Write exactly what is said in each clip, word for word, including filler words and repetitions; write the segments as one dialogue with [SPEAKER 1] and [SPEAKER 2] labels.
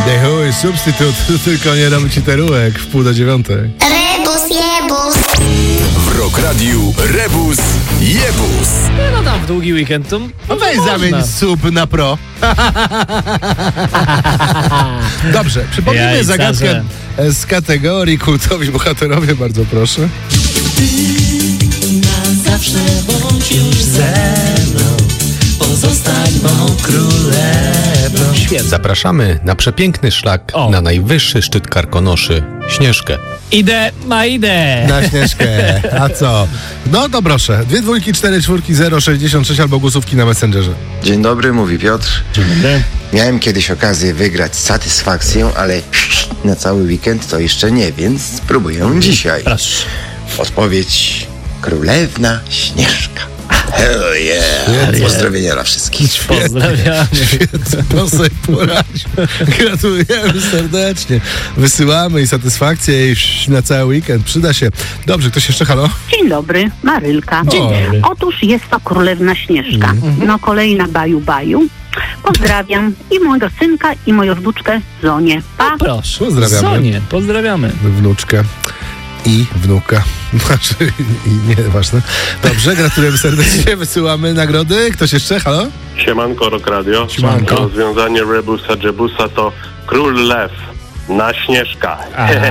[SPEAKER 1] The Who jest substytut, tylko nie robi ci terułek w pół do dziewiątej.
[SPEAKER 2] Rebus jebus.
[SPEAKER 3] W Rock Radiu Rebus Jebus.
[SPEAKER 4] No tam w długi weekend to
[SPEAKER 1] No weź zamień sub na pro. Dobrze, przypomnijmy
[SPEAKER 4] Jajcarze.
[SPEAKER 1] zagadkę z kategorii kultowi bohaterowie, bardzo proszę.
[SPEAKER 5] Na zawsze bądź już ze mną, pozostań mą królewną.
[SPEAKER 4] świetnie.
[SPEAKER 6] Zapraszamy na przepiękny szlak,
[SPEAKER 4] O.
[SPEAKER 6] na najwyższy szczyt Karkonoszy, Śnieżkę.
[SPEAKER 4] Idę, ma idę.
[SPEAKER 1] Na Śnieżkę. A co? No to proszę. Dwie dwójki, cztery czwórki, zero sześćdziesiąt sześć albo głosówki na Messengerze.
[SPEAKER 7] Dzień dobry, mówi Piotr.
[SPEAKER 4] Dobry.
[SPEAKER 7] Miałem kiedyś okazję wygrać satysfakcję, ale na cały weekend to jeszcze nie, więc spróbuję dzisiaj.
[SPEAKER 4] Proszę.
[SPEAKER 7] Odpowiedź Królewna Śnieżka. Hell yeah! Pozdrowienia dla wszystkich.
[SPEAKER 4] Pozdrawiamy.
[SPEAKER 1] Świetnie, to sobie poradził. Gratulujemy serdecznie. Wysyłamy i satysfakcję i na cały weekend. Przyda się. Dobrze, ktoś jeszcze? Halo?
[SPEAKER 8] Dzień dobry, Marylka.
[SPEAKER 1] Dzień dobry.
[SPEAKER 8] Otóż jest to Królewna Śnieżka. No kolejna baju baju. Pozdrawiam i mojego synka, i moją wnuczkę Zonię. Pa!
[SPEAKER 4] Proszę.
[SPEAKER 1] Pozdrawiamy.
[SPEAKER 4] Zonię, pozdrawiamy.
[SPEAKER 1] Wnuczkę i wnuka. Znaczy, i nie, ważne. Dobrze, gratulujemy serdecznie. Wysyłamy nagrody. Ktoś jeszcze? Halo?
[SPEAKER 9] Siemanko, Rock Radio.
[SPEAKER 1] Siemanko.
[SPEAKER 9] Rozwiązanie Rebusa Jebusa to Król Lew na Śnieżka.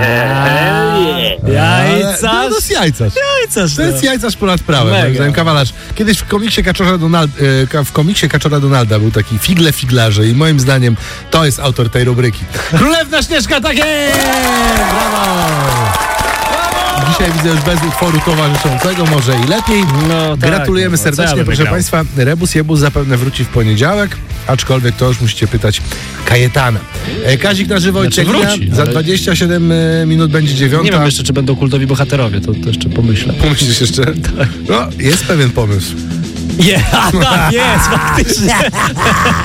[SPEAKER 4] Jajcarz.
[SPEAKER 1] Ale, to jest jajcarz.
[SPEAKER 4] Jajcarz,
[SPEAKER 1] To jest
[SPEAKER 4] no.
[SPEAKER 1] jajcarz ponad prawem.
[SPEAKER 4] Mega.
[SPEAKER 1] moim zdaniem, kawalarz. Kiedyś w komiksie Kaczora Donald, e, ka- w komiksie Kaczora Donalda był taki figle figlarze i moim zdaniem to jest autor tej rubryki. Królewna Śnieżka, tak jest! Brawo! Dzisiaj widzę już bez utworu towarzyszącego, może i lepiej.
[SPEAKER 4] No tak,
[SPEAKER 1] Gratulujemy
[SPEAKER 4] no, co ja
[SPEAKER 1] serdecznie,
[SPEAKER 4] bym
[SPEAKER 1] proszę
[SPEAKER 4] wygrał?
[SPEAKER 1] Państwa. Rebus Jebus zapewne wróci w poniedziałek, aczkolwiek to już musicie pytać Kajetana. E, Kazik na żywo i
[SPEAKER 4] Znaczy
[SPEAKER 1] Czechia.
[SPEAKER 4] wróci,
[SPEAKER 1] Za
[SPEAKER 4] ale-
[SPEAKER 1] dwadzieścia siedem e, minut będzie dziewiąta.
[SPEAKER 4] Nie wiem jeszcze, czy będą kultowi bohaterowie, to, to jeszcze pomyślę.
[SPEAKER 1] Pomyślisz jeszcze? No, jest pewien pomysł.
[SPEAKER 4] Je, a tak jest, faktycznie.